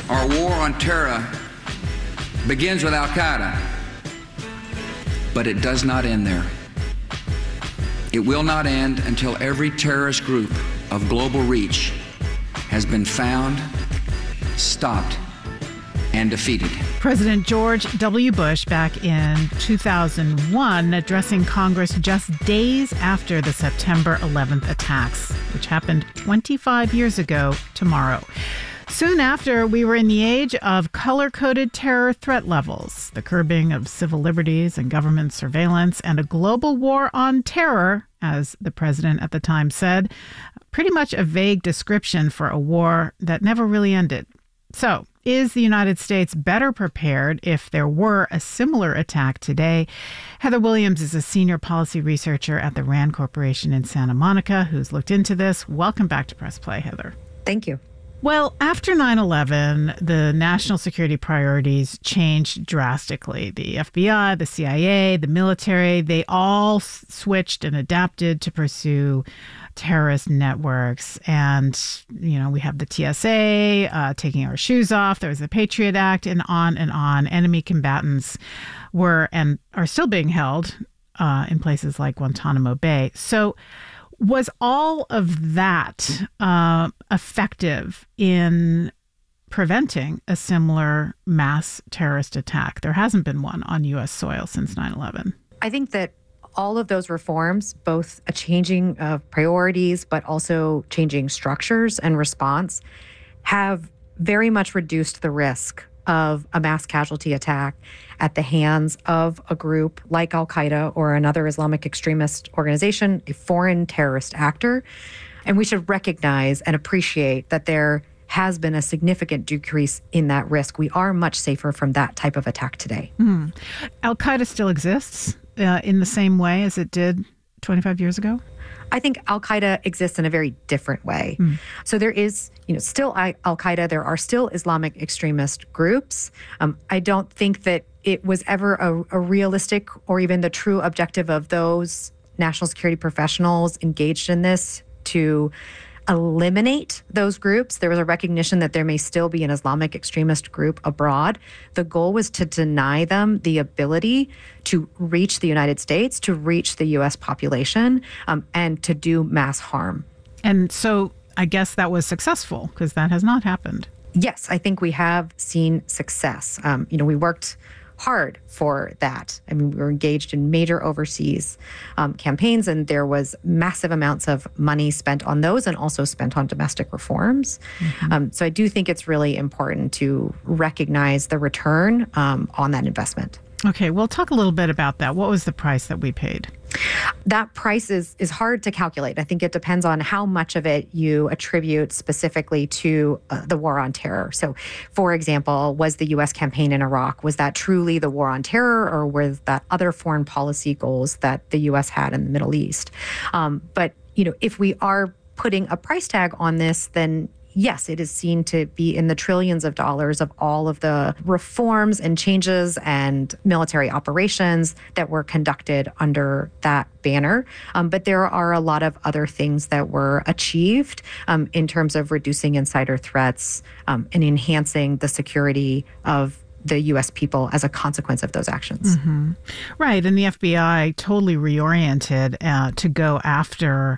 Our war on terror begins with Al-Qaeda, but it does not end there. It will not end until every terrorist group of global reach has been found, stopped, and defeated. President George W. Bush back in 2001 addressing Congress just days after the September 11th attacks, which happened 25 years ago tomorrow. Soon after, we were in the age of color-coded terror threat levels, the curbing of civil liberties and government surveillance, and a global war on terror, as the president at the time said, pretty much a vague description for a war that never really ended. So, is the United States better prepared if there were a similar attack today? Heather Williams is a senior policy researcher at the RAND Corporation in Santa Monica who's looked into this. Welcome back to Press Play, Heather. Thank you. Well, after 9/11, the national security priorities changed drastically. The FBI, the CIA, the military, they all switched and adapted to pursue terrorist networks. And, you know, we have the TSA taking our shoes off. There was the Patriot Act and on and on. Enemy combatants were and are still being held in places like Guantanamo Bay. So was all of that effective in preventing a similar mass terrorist attack? There hasn't been one on U.S. soil since 9/11. I think that all of those reforms, both a changing of priorities, but also changing structures and response, have very much reduced the risk of a mass casualty attack at the hands of a group like Al-Qaeda or another Islamic extremist organization, a foreign terrorist actor. And we should recognize and appreciate that there has been a significant decrease in that risk. We are much safer from that type of attack today. Al-Qaeda still exists in the same way as it did 25 years ago? I think Al-Qaeda exists in a very different way. So there is, still Al-Qaeda. There are still Islamic extremist groups. I don't think that it was ever a realistic or even the true objective of those national security professionals engaged in this to eliminate those groups. There was a recognition that there may still be an Islamic extremist group abroad. The goal was to deny them the ability to reach the United States, to reach the U.S. population, and to do mass harm. And so I guess that was successful because that has not happened. Yes, I think we have seen success. We worked hard for that. I mean, we were engaged in major overseas campaigns, and there was massive amounts of money spent on those and also spent on domestic reforms. So I do think it's really important to recognize the return on that investment. Okay, well, talk a little bit about that. What was the price that we paid? That price is hard to calculate. I think it depends on how much of it you attribute specifically to the war on terror. So, for example, was the U.S. campaign in Iraq, was that truly the war on terror, or was that other foreign policy goals that the U.S. had in the Middle East? But, if we are putting a price tag on this, then yes, it is seen to be in the trillions of dollars of all of the reforms and changes and military operations that were conducted under that banner. But there are a lot of other things that were achieved in terms of reducing insider threats and enhancing the security of the U.S. people as a consequence of those actions. Right. And the FBI totally reoriented to go after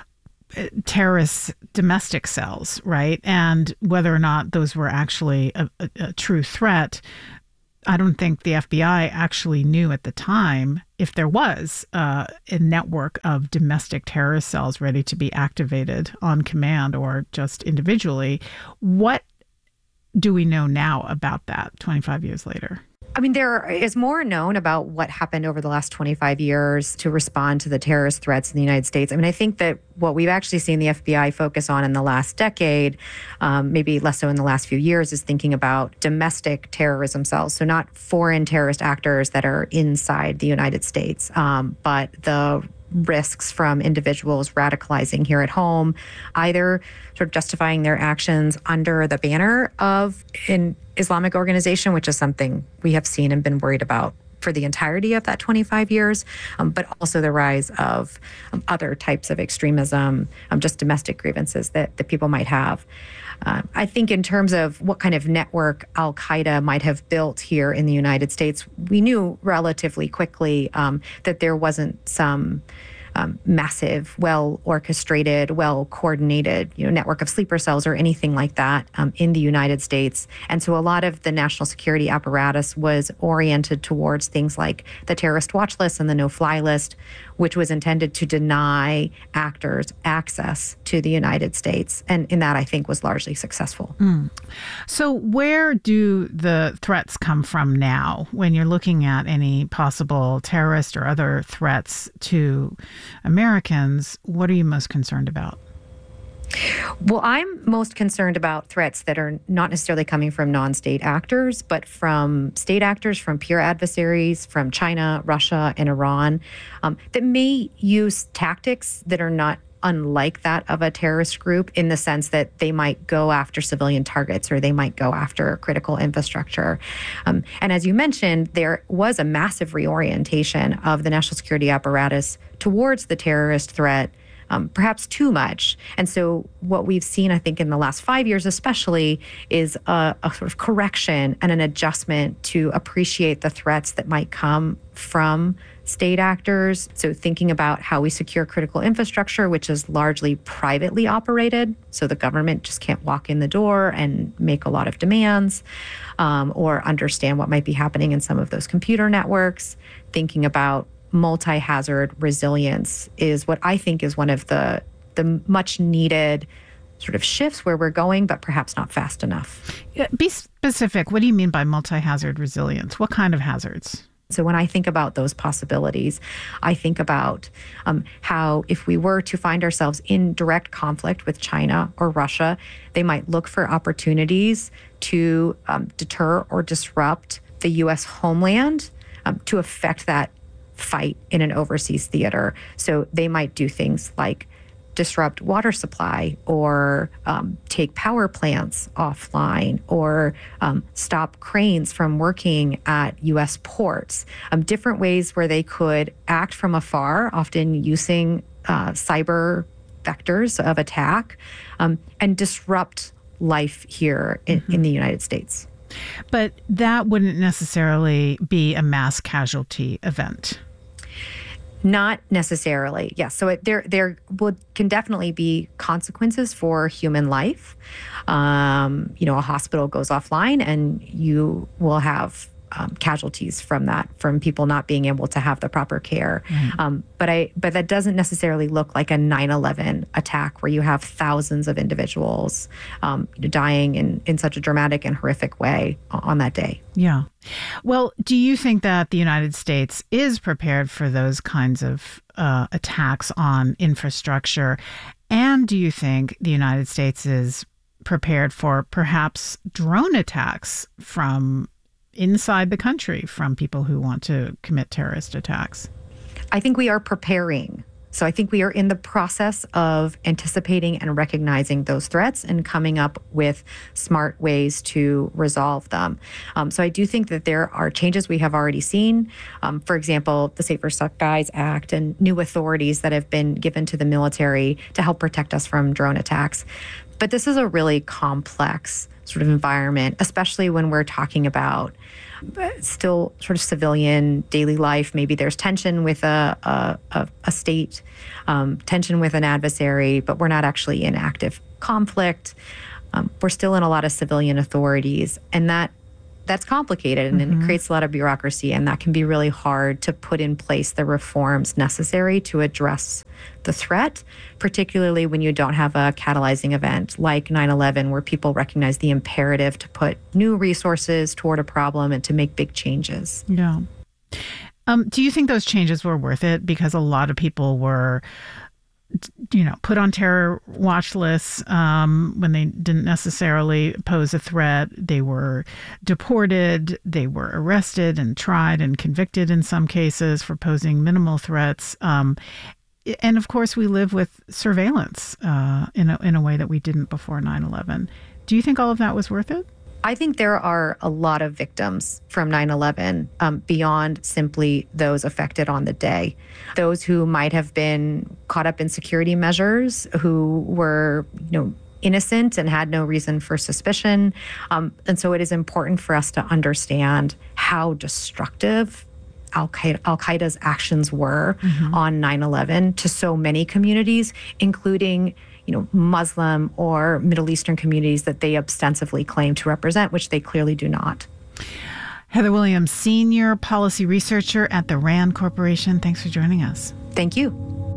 terrorist domestic cells, right? And whether or not those were actually a true threat, I don't think the FBI actually knew at the time if there was a network of domestic terrorist cells ready to be activated on command or just individually. What do we know now about that 25 years later? I mean, there is more known about what happened over the last 25 years to respond to the terrorist threats in the United States. I mean, I think that what we've actually seen the FBI focus on in the last decade, maybe less so in the last few years, is thinking about domestic terrorism cells. So not foreign terrorist actors that are inside the United States, but the risks from individuals radicalizing here at home, either sort of justifying their actions under the banner of an Islamic organization, which is something we have seen and been worried about for the entirety of that 25 years, but also the rise of other types of extremism, just domestic grievances that people might have. I think in terms of what kind of network al-Qaeda might have built here in the United States, we knew relatively quickly that there wasn't some massive, well-orchestrated, well-coordinated, network of sleeper cells or anything like that in the United States. And so a lot of the national security apparatus was oriented towards things like the terrorist watch list and the no-fly list, which was intended to deny actors access to the United States. And in that, I think, was largely successful. So where do the threats come from now when you're looking at any possible terrorist or other threats to Americans? What are you most concerned about? Well, I'm most concerned about threats that are not necessarily coming from non-state actors, but from state actors, from peer adversaries, from China, Russia, and Iran, that may use tactics that are not unlike that of a terrorist group, in the sense that they might go after civilian targets or they might go after critical infrastructure. And as you mentioned, there was a massive reorientation of the national security apparatus towards the terrorist threat, perhaps too much. And so what we've seen, I think, in the last 5 years especially, is a sort of correction and an adjustment to appreciate the threats that might come from state actors. So thinking about how we secure critical infrastructure, which is largely privately operated, so the government just can't walk in the door and make a lot of demands, or understand what might be happening in some of those computer networks. Thinking about multi-hazard resilience is what I think is one of the much needed sort of shifts where we're going, but perhaps not fast enough. Be specific. What do you mean by multi-hazard resilience? What kind of hazards? So when I think about those possibilities, I think about how if we were to find ourselves in direct conflict with China or Russia, they might look for opportunities to deter or disrupt the U.S. homeland, to affect that fight in an overseas theater. So they might do things like disrupt water supply, or take power plants offline, or stop cranes from working at U.S. ports. Different ways where they could act from afar, often using cyber vectors of attack, and disrupt life here in the United States. But that wouldn't necessarily be a mass casualty event. Not necessarily. Yes. So there can definitely be consequences for human life. A hospital goes offline, and you will have casualties from that, from people not being able to have the proper care. But that doesn't necessarily look like a 9/11 attack where you have thousands of individuals dying in such a dramatic and horrific way on that day. Yeah. Well, do you think that the United States is prepared for those kinds of attacks on infrastructure? And do you think the United States is prepared for perhaps drone attacks from inside the country, from people who want to commit terrorist attacks? I think we are preparing. So I think we are in the process of anticipating and recognizing those threats and coming up with smart ways to resolve them. So I do think that there are changes we have already seen. For example, the Safer Skies Act and new authorities that have been given to the military to help protect us from drone attacks. But this is a really complex sort of environment, especially when we're talking about still sort of civilian daily life. Maybe there's tension with a state, tension with an adversary, but we're not actually in active conflict. We're still in a lot of civilian authorities, and that's complicated, and it creates a lot of bureaucracy, and that can be really hard to put in place the reforms necessary to address the threat, particularly when you don't have a catalyzing event like 9/11, where people recognize the imperative to put new resources toward a problem and to make big changes. Yeah. Do you think those changes were worth it? Because a lot of people were put on terror watch lists when they didn't necessarily pose a threat. They were deported. They were arrested and tried and convicted in some cases for posing minimal threats. And of course, we live with surveillance in a way that we didn't before 9/11. Do you think all of that was worth it? I think there are a lot of victims from 9/11 beyond simply those affected on the day. Those who might have been caught up in security measures, who were, innocent and had no reason for suspicion. And so it is important for us to understand how destructive Al-Qaeda's actions were on 9/11 to so many communities, including Muslim or Middle Eastern communities that they ostensibly claim to represent, which they clearly do not. Heather Williams, Senior Policy Researcher at the RAND Corporation. Thanks for joining us. Thank you.